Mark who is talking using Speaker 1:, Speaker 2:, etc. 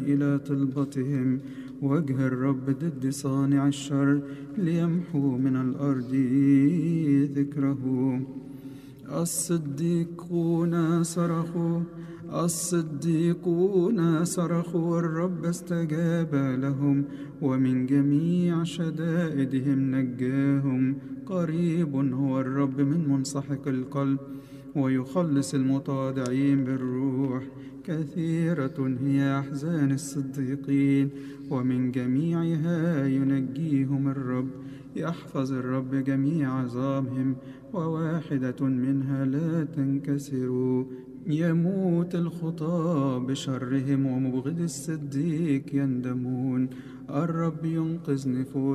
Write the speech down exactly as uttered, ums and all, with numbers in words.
Speaker 1: إلى طلبتهم وجه الرب ضد صانع الشر ليمحو من الأرض ذكره. الصديقون صرخوا الصديقون صرخوا والرب استجاب لهم ومن جميع شدائدهم نجاهم. قريب هو الرب من منسحق القلب ويخلص المتواضعين بالروح. كثيرة هي أحزان الصديقين ومن جميعها ينجيهم الرب. يحفظ الرب جميع عظامهم وواحدة منها لا تنكسر. يموت الخطاة بشرهم ومبغض الصديق يندمون. الرب ينقذ نفوسهم